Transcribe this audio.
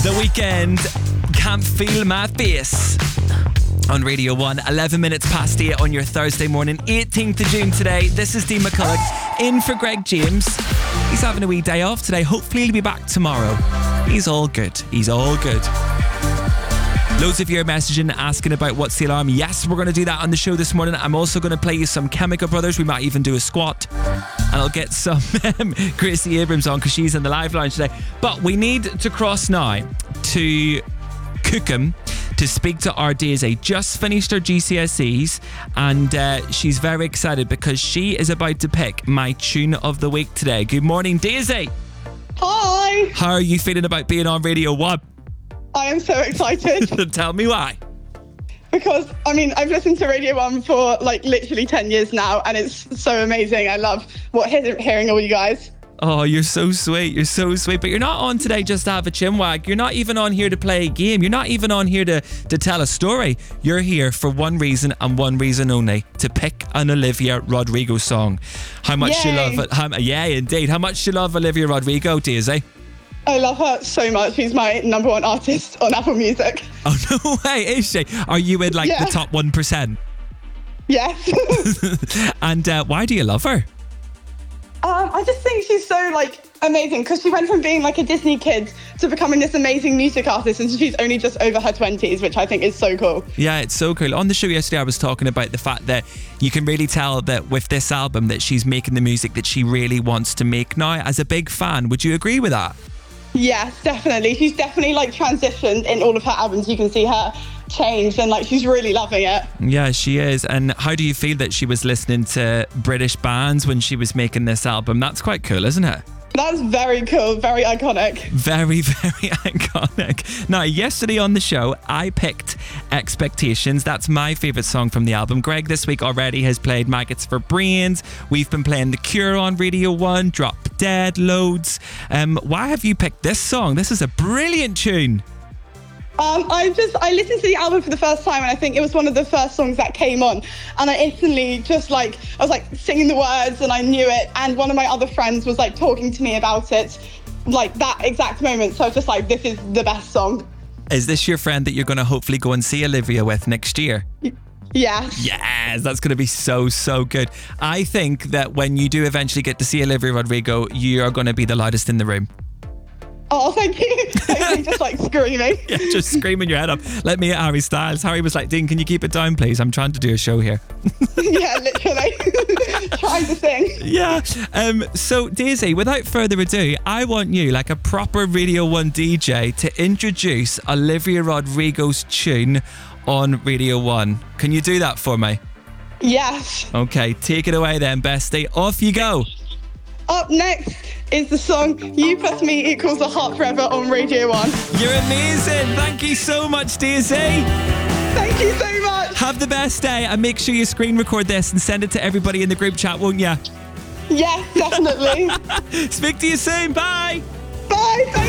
The Weekend, Can't Feel My Face. On Radio 1, 11 minutes past 8 on your Thursday morning, 18th of June today. This is Dean McCulloch in for Greg James. He's having a wee day off today. Hopefully he'll be back tomorrow. He's all good. He's all good. Loads of you are messaging asking about What's the Alarm. Yes, we're going to do that on the show this morning. I'm also going to play you some Chemical Brothers. We might even do a squat. And I'll get some Gracie Abrams on because she's in the live lounge today. But we need to cross now to Cookham to speak to our Daisy. Just finished her GCSEs and she's very excited because she is about to pick my tune of the week today. Good morning, Daisy. Hi. How are you feeling about being on Radio 1? I am so excited. Tell me why. Because, I've listened to Radio 1 for literally 10 years now and it's so amazing. I love hearing all you guys. Oh, you're so sweet. You're so sweet. But you're not on today just to have a chinwag. You're not even on here to play a game. You're not even on here to tell a story. You're here for one reason and one reason only, to pick an Olivia Rodrigo song. How much you love it? Yeah, indeed. How much you love Olivia Rodrigo, Daisy? I love her so much. She's my number one artist on Apple Music. Oh, no way, is she? Are you in the top 1%? Yes. And why do you love her? I just think she's so amazing because she went from being a Disney kid to becoming this amazing music artist, and she's only just over her 20s, which I think is so cool. Yeah, it's so cool. On the show yesterday I was talking about the fact that you can really tell that with this album that she's making the music that she really wants to make now. As a big fan, would you agree with that? Yes, definitely. She's definitely transitioned in all of her albums. You can see her change and she's really loving it. Yeah, she is. And how do you feel that she was listening to British bands when she was making this album? That's quite cool, isn't it? That's very cool, very iconic. Very, very iconic. Now, yesterday on the show, I picked Expectations. That's my favourite song from the album. Greg this week already has played Maggots for Brains. We've been playing The Cure on Radio 1, Drop Dead, loads. Why have you picked this song? This is a brilliant tune. I listened to the album for the first time and I think it was one of the first songs that came on, and I instantly I was singing the words and I knew it, and one of my other friends was talking to me about it that exact moment, so I was just this is the best song. Is this your friend that you're going to hopefully go and see Olivia with next year? Yes. Yes, that's going to be so, so good. I think that when you do eventually get to see Olivia Rodrigo, you are going to be the loudest in the room. Oh, thank you. Just screaming. Yeah, just screaming your head up. Let me at Harry Styles. Harry was like, Dean, can you keep it down, please? I'm trying to do a show here. Yeah, literally. Trying to sing. Yeah. So, Daisy, without further ado, I want you, like a proper Radio 1 DJ, to introduce Olivia Rodrigo's tune on Radio 1. Can you do that for me? Yes. Okay, take it away then, bestie. Off you go. Up next is the song You Plus Me Equals a Heart Forever on Radio 1. You're amazing. Thank you so much, Daisy. Thank you so much. Have the best day, and make sure you screen record this and send it to everybody in the group chat, won't you? Yes, definitely. Speak to you soon. Bye. Bye.